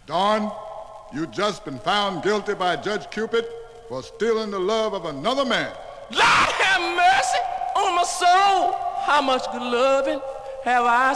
Dawn, you just been found guilty by Judge Cupid for stealing the love of another man. Lord have mercy on my soul. How much good loving have I